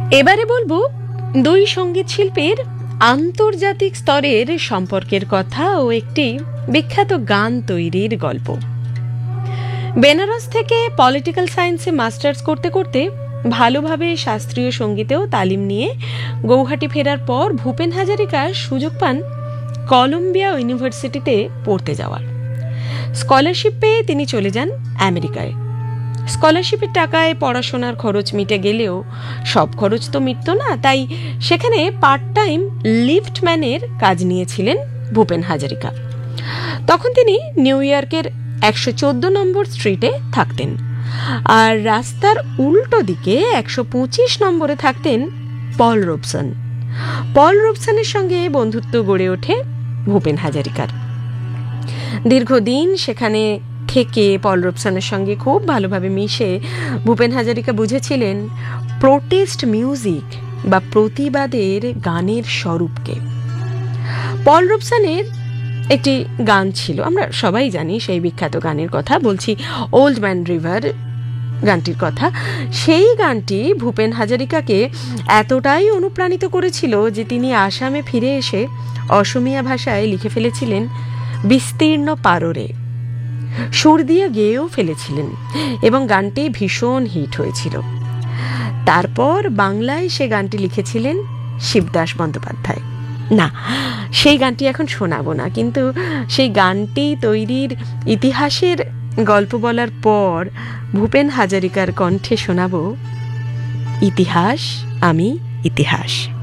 এবারে বলবো দুই সঙ্গীত শিল্পীর আন্তর্জাতিক স্তরের সম্পর্কের কথা ও একটি বিখ্যাত গান তৈরির গল্প। বেনারস থেকে পলিটিক্যাল সায়েন্সে মাস্টার্স করতে করতে ভালোভাবে শাস্ত্রীয় সঙ্গীতেও তালিম নিয়ে গৌহাটি ফেরার পর ভূপেন হাজারিকা সুযোগ পান কলম্বিয়া ইউনিভার্সিটিতে পড়তে যাওয়ার। স্কলারশিপ পেয়ে তিনি চলে যান আমেরিকায়। স্কলারশিপের টাকায় পড়াশোনার খরচ মিটে গেলেও সব খরচ তো মিটত না, তাই সেখানে পার্ট টাইম লিফটম্যানের কাজ নিয়েছিলেন ভূপেন হাজারিকা। তখন তিনি নিউ ইয়র্কের 114 নম্বর স্ট্রিটে থাকতেন, আর রাস্তার উল্টো দিকে 125 নম্বরে থাকতেন পল রোবসন। পল রোবসনের সঙ্গে বন্ধুত্ব গড়ে ওঠে ভূপেন হাজারিকার। দীর্ঘদিন সেখানে থেকে পল রোবসনের সঙ্গে খুব ভালোভাবে মিশে ভূপেন হাজারিকা বুঝেছিলেন প্রোটেস্ট মিউজিক বা প্রতিবাদের গানের স্বরূপকে। পল রোবসনের একটি গান ছিল, আমরা সবাই জানি সেই বিখ্যাত গানের কথা, বলছি ওল্ড ম্যান রিভার গানটির কথা। সেই গানটি ভূপেন হাজারিকাকে এতটাই অনুপ্রাণিত করেছিল যে তিনি আসামে ফিরে এসে অসমীয়া ভাষায় লিখে ফেলেছিলেন বিস্তীর্ণ পাররে, সুর দিয়ে গেয়েও ফেলেছিলেন এবং গানটি ভীষণ হিট হয়েছিল। তারপর বাংলায় সে গানটি লিখেছিলেন শিবদাস বন্দ্যোপাধ্যায়। না, সেই গানটি এখন শোনাবো না, কিন্তু সেই গানটি তৈরির ইতিহাসের গল্প বলার পর ভূপেন হাজারিকার কণ্ঠে শোনাবো ইতিহাস, আমি ইতিহাস।